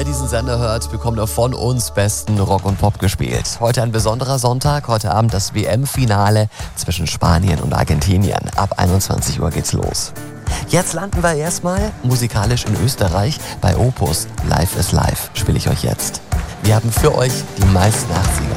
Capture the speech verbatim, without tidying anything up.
Wer diesen Sender hört, bekommt auch von uns besten Rock und Pop gespielt. Heute ein besonderer Sonntag, heute Abend das W M-Finale zwischen Spanien und Argentinien. Ab einundzwanzig Uhr geht's los. Jetzt landen wir erstmal musikalisch in Österreich bei Opus. Live is Live spiele ich euch jetzt. Wir haben für euch die meisten achtziger